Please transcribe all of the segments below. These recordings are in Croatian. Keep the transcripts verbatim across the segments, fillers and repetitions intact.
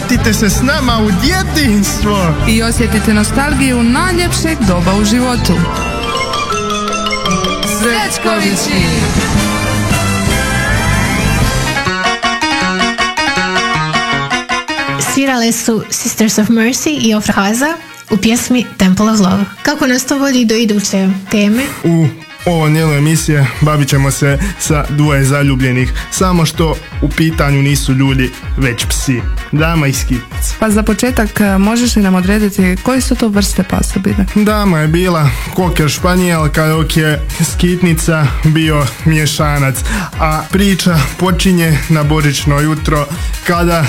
Vratite se s nama u djetinjstvo i osjetite nostalgiju najljepšeg doba u životu. Srećkovići! Svirale su Sisters of Mercy i Ofra Haza u pjesmi Temple of Love. Kako nas to vodi do iduće teme? U ovom dijelu emisije bavit ćemo se sa dvoje zaljubljenih, samo što u pitanju nisu ljudi, već psi. Dama i skitnica. Pa za početak možeš li nam odrediti koje su to vrste pasabine? Dama je bila koker španjelka, dok je skitnica bio miješanac. A priča počinje na božićno jutro, kada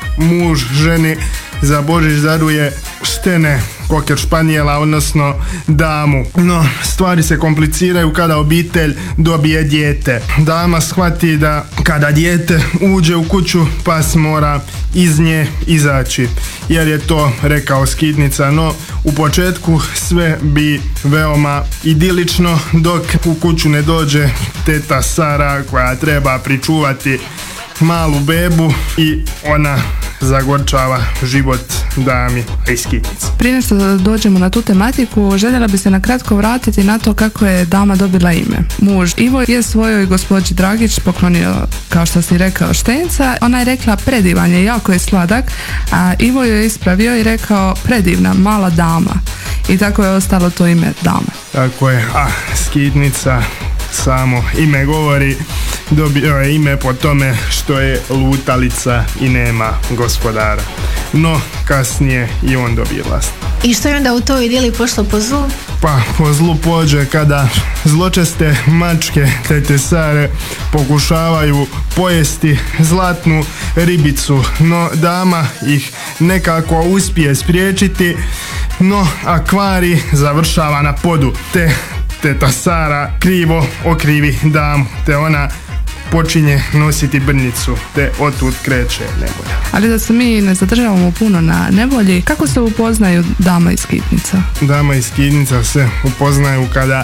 muž ženi za Božić daruje štene koker španijela, odnosno damu. No, stvari se kompliciraju kada obitelj dobije dijete. Dama shvati da kada dijete uđe u kuću, pas mora iz nje izaći, jer je to rekao skitnica. No, u početku sve bi veoma idilično, dok u kuću ne dođe teta Sara, koja treba pričuvati malu bebu, i ona zagorčava život dami i skitnici. Prije nešto da dođemo na tu tematiku, željela bi se na kratko vratiti na to kako je dama dobila ime. Muž Ivo je svojoj gospođi Dragić poklonio, kao što si rekao, štenca. Ona je rekla predivan je, jako je sladak, a Ivo joj je ispravio i rekao predivna, mala dama. I tako je ostalo to ime dama. Tako je, a skitnica, samo ime govori, dobio je ime po tome što je lutalica i nema gospodara. No, kasnije i on dobije vlast. I što je onda u toj idili pošlo po zlu? Pa, po zlu pođe kada zločeste mačke tete Sare pokušavaju pojesti zlatnu ribicu, no dama ih nekako uspije spriječiti, no akvarij završava na podu, te teta Sara krivo okrivi damu, te ona počinje nositi brnjicu, te otud kreće nevolja. Ali da se mi ne zadržavamo puno na nevolji, kako se upoznaju dama i skitnica? Dama i skitnica se upoznaju kada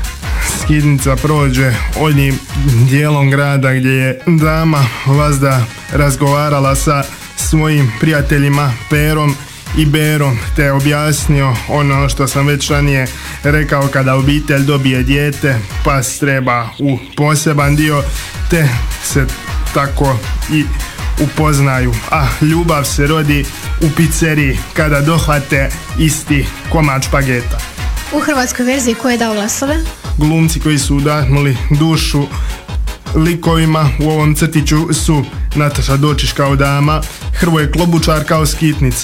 skitnica prođe onim dijelom grada gdje je dama vazda razgovarala sa svojim prijateljima Perom i Berom, te objasnio ono što sam već ranije rekao, kada obitelj dobije dijete, pas treba u poseban dio, te se tako i upoznaju. A ljubav se rodi u pizzeriji kada dohvate isti komad špageta. U hrvatskoj verziji ko je dao glasove? Glumci koji su udahnuli dušu likovima u ovom crtiću su Nataša Dočić kao dama, Hrvoje Klobučar kao skitnica,